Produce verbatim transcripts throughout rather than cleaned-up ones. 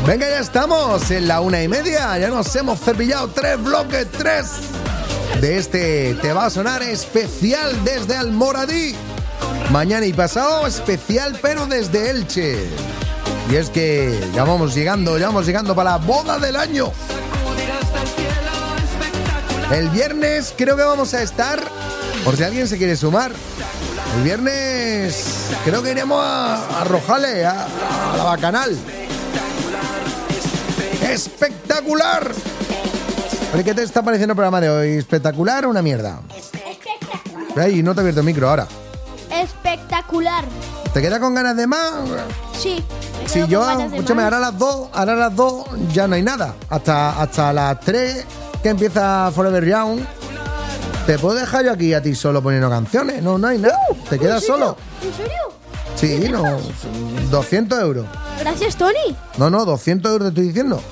Venga, ya estamos en la una y media. Ya nos hemos cepillado tres bloques, tres de este Te va a sonar especial desde Almoradí. Mañana y pasado especial, pero desde Elche. Y es que ya vamos llegando, ya vamos llegando para la boda del año. El viernes creo que vamos a estar, por si alguien se quiere sumar. El viernes creo que iremos a, a Rojales, a, a la Bacanal. ¡Espectacular! ¿Qué te está pareciendo el programa de hoy? ¿Espectacular o una mierda? Espectacular. Ay, no te he abierto el micro ahora. Espectacular. ¿Te quedas con ganas de más? Sí. Si yo, escúchame, ahora a las dos, ahora a las dos ya no hay nada. Hasta, hasta las tres que empieza Forever Young. ¿Te puedo dejar yo aquí a ti solo poniendo canciones? No, no hay nada. Uh, ¿Te quedas ¿en serio? solo? ¿En serio? Sí, no. doscientos euros. Gracias, Tony. No, no, doscientos euros te estoy diciendo.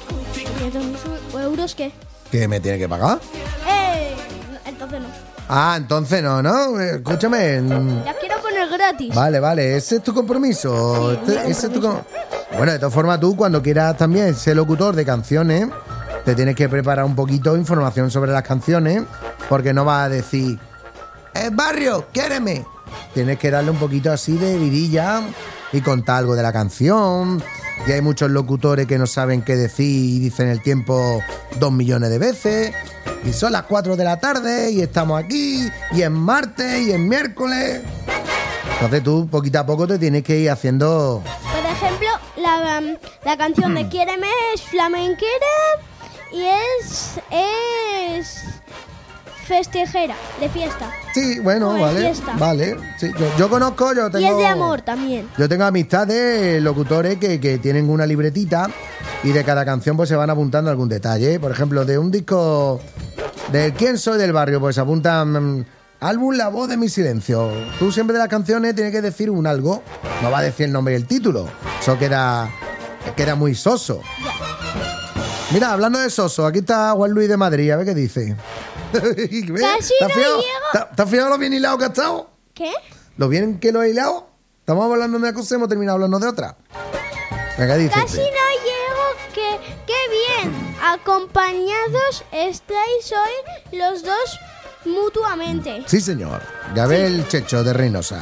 ¿Euros qué? ¿Que me tiene que pagar? Eh, entonces no. Ah, entonces no, ¿no? Escúchame. La quiero poner gratis. Vale, vale, ese es tu compromiso. Sí, Este- mi ese es tu com- compromiso. Bueno, de todas formas, tú cuando quieras también ser locutor de canciones, te tienes que preparar un poquito de información sobre las canciones, porque no vas a decir, ¡eh, barrio, quiéreme! Tienes que darle un poquito así de vidilla y contar algo de la canción. Y hay muchos locutores que no saben qué decir y dicen el tiempo dos millones de veces. Y son las cuatro de la tarde y estamos aquí, y es martes y es miércoles. Entonces tú poquito a poco te tienes que ir haciendo... Por ejemplo, la, um, la canción de Quiéreme es flamenquera y es, es festejera, de fiesta. Sí, bueno, No, de vale, fiesta. vale. Sí, yo, yo conozco, yo tengo... Y es de amor también. Yo tengo amistades, locutores que, que tienen una libretita y de cada canción pues se van apuntando algún detalle. Por ejemplo, de un disco de ¿Quién soy del barrio? Pues apuntan... mm, álbum La voz de mi silencio. Tú siempre de las canciones tienes que decir un algo. No va a decir el nombre y el título. Eso queda, queda muy soso. Mira, hablando de soso, aquí está Juan Luis de Madrid. A ver qué dice. Casi ¿Te no has fijado? llego. ¿Te- ¿Te has fijado lo bien hilado que ha estado? ¿Qué? ¿Lo bien que lo he hilado? Estamos hablando de una cosa y hemos terminado hablando de otra. Venga, dice. Casi no llego. Que, ¡Qué bien! Acompañados estáis hoy los dos mutuamente. Sí, señor. Gabriel Checho de Reynosa.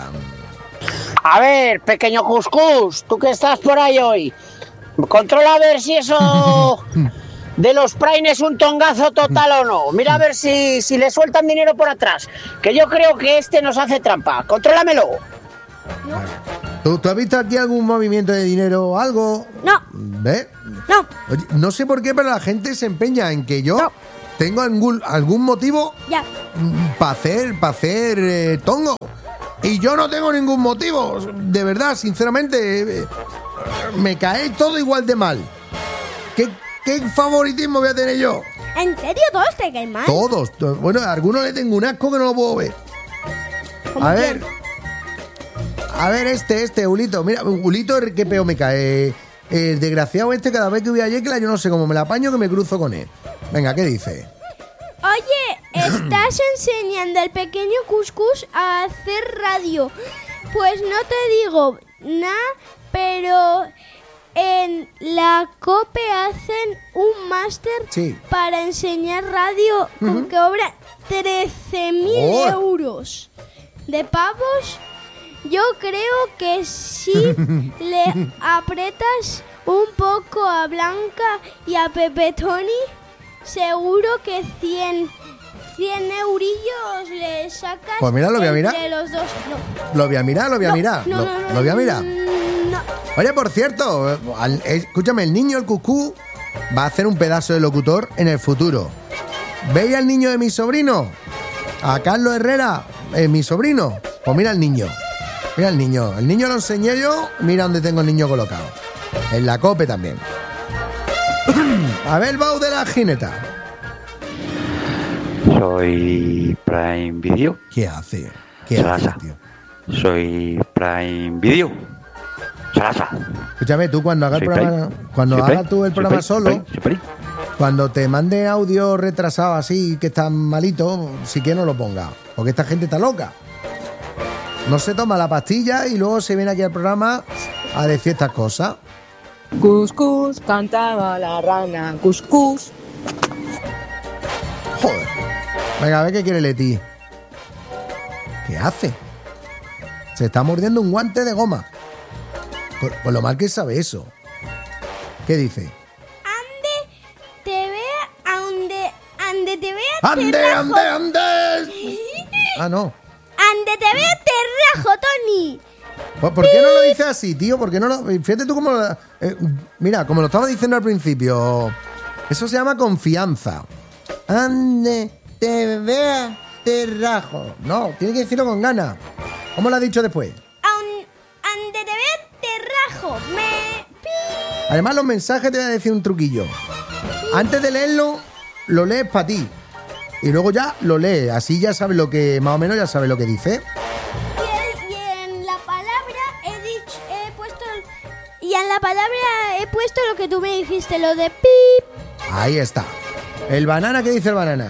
A ver, pequeño Cuscús, tú que estás por ahí hoy, controla a ver si eso de los Prime es un tongazo total o no. Mira a ver si, si le sueltan dinero por atrás, que yo creo que este nos hace trampa. Contrólamelo. ¿Tú, tú has visto aquí algún movimiento de dinero o algo? No, ¿Ves? no, Oye, no sé por qué, pero la gente se empeña en que yo No. tengo algún, algún motivo ya. para hacer, pa hacer eh, tongo. Y yo no tengo ningún motivo. De verdad, sinceramente, eh, me cae todo igual de mal. ¿Qué, qué favoritismo voy a tener yo? ¿En serio todos te caen mal? Todos. to- Bueno, a algunos le tengo un asco que no lo puedo ver. ¿Cómo A quién? ver. A ver, este, este, Ulito. Mira, Ulito, qué peo me cae. El desgraciado este, cada vez que voy a Yecla, yo no sé cómo me la apaño que me cruzo con él. Venga, ¿qué dice? Oye, estás enseñando al pequeño Cuscús a hacer radio. Pues no te digo nada, pero en la COPE hacen un máster Sí. para enseñar radio con que cobra trece mil Oh. euros. De pavos, yo creo que si le aprietas un poco a Blanca y a Pepe Tony, seguro que cien, cien eurillos le sacas. Pues mira, lo voy a mirar. entre los dos. No, Lo voy a mirar, lo voy a no, mirar. no, lo, no, no, lo voy a mirar. No. Oye, por cierto, eh, al- eh, escúchame, el niño, el cucú, va a hacer un pedazo de locutor en el futuro. ¿Veis al niño de mi sobrino? A Carlos Herrera, eh, mi sobrino. Pues mira al niño. Mira al niño. El niño lo enseñé yo. Mira dónde tengo el niño colocado. En la COPE también. A ver el Bau de la jineta. Soy Prime Video. ¿Qué hace? ¿Qué Salasa. hace, tío? Soy Prime Video. Salasa. Escúchame, tú cuando hagas el Soy programa, Prime. cuando Soy hagas Prime. tú el Soy programa Prime. solo, Soy Prime. Soy Prime. cuando te mande audio retrasado así, que está malito, si quieres no lo ponga. Porque esta gente está loca. No se toma la pastilla y luego se viene aquí al programa a decir estas cosas. Cuscús, cantaba la rana, cuscús. Joder. Venga, a ver qué quiere Leti. ¿Qué hace? Se está mordiendo un guante de goma. Por, por lo mal que sabe eso. ¿Qué dice? Ande, te vea, ande, ande te vea, te ¡Ande, rajo. ande, ande! Ah, no. Ande te vea, te rajo, Tony. ¿Por, por qué no lo dice así, tío? ¿Por qué no lo...? Fíjate tú cómo lo... eh, mira, como lo estaba diciendo al principio, eso se llama confianza. Ande, te vea, te rajo. No, tiene que decirlo con ganas. ¿Cómo lo ha dicho después? Aun- Ande te vea, te rajo. Me... pi. Además, los mensajes te voy a decir un truquillo. Antes de leerlo, lo lees para ti. Y luego ya lo lees. Así ya sabes lo que... Más o menos ya sabes lo que dice. Y, el- y en la palabra he dicho, he puesto... Y en la palabra he puesto lo que tú me dijiste, lo de pip. Ahí está. El banana, ¿qué dice el banana?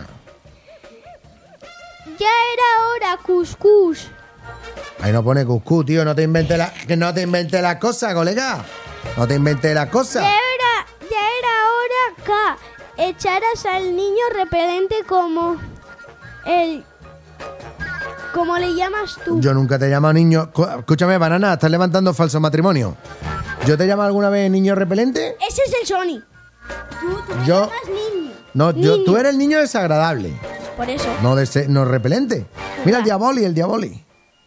Ya era hora, cuscús. Ahí no pone cuscú, tío. No te inventes la... Que no te inventes las cosas, colega. No te inventes las Ya cosas. era, ya era hora que echaras al niño repelente como el... ¿Cómo le llamas tú? Yo nunca te he llamado niño... Cu- Escúchame, banana, estás levantando falso matrimonio. ¿Yo te he llamado alguna vez niño repelente? Ese es el Sony. Tú, tú me Yo- llamas niño. No, yo, Niño. tú eres el niño desagradable. Por eso. No, dese- no repelente. Mira el diaboli, el diaboli.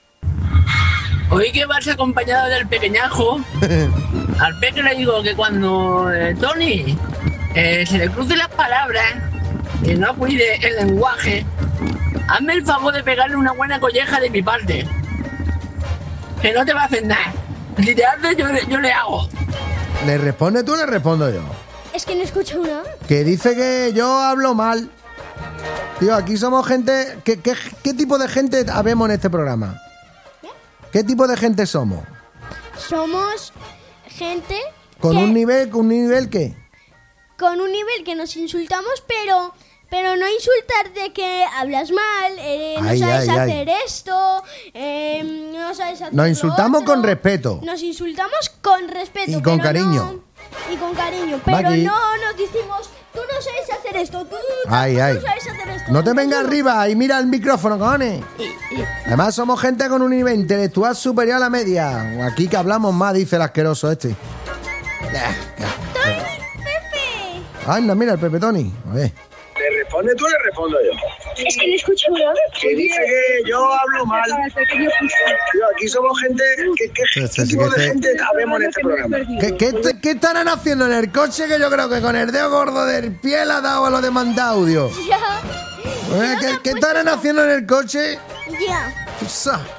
Hoy que vas acompañado del pequeñajo, al peque le digo que cuando eh, Tony eh, se le cruce las palabras y no cuide el lenguaje, hazme el favor de pegarle una buena colleja de mi parte. Que no te va a hacer nada. Si te hace, yo, le- yo le hago. ¿Le responde tú o le respondo yo? Es que no escucho una. Que dice que yo hablo mal. Tío, aquí somos gente... ¿Qué, qué, qué tipo de gente habemos en este programa? ¿Qué tipo de gente somos? Somos gente ¿Con que- un nivel, con un nivel qué? con un nivel que nos insultamos, pero pero no insultar de que hablas mal, eh, no Ay, sabes ay, ay. hacer esto, eh, no sabes hacer Nos lo insultamos otro. con respeto. Nos insultamos con respeto. Y con pero cariño. no- y con cariño. Pero Maki. no nos decimos, tú no sabes hacer esto, tú, Ay, tú ay. no sabes hacer esto. No te tú vengas no". arriba y mira el micrófono, cojones. Además somos gente con un nivel intelectual superior a la media. Aquí que hablamos más, dice el asqueroso este. Tony, Pepe. Anda, mira el Pepe Tony. A ver. ¿Le responde tú o le respondo yo? Es que no escucho una. Que dice que yo hablo mal. Tío, aquí somos gente... ¿Qué, qué, Sí, sí, qué sí, tipo que de te- gente habemos en este programa? ¿Qué, qué, te- qué estarán haciendo en el coche? Que yo creo que con el dedo gordo del pie le ha dado a lo de mandar audio. Ya. Eh, ¿Qué, qué estarán haciendo en el coche? Ya. Sa.